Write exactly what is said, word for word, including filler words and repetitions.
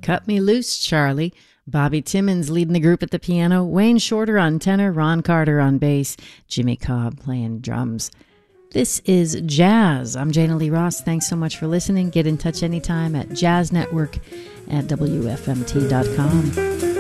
Cut Me Loose, Charlie. Bobby Timmons leading the group at the piano, Wayne Shorter on tenor, Ron Carter on bass, Jimmy Cobb playing drums. This is Jazz. I'm Jana Lee Ross. Thanks so much for listening. Get in touch anytime at jazz network at W F M T dot com.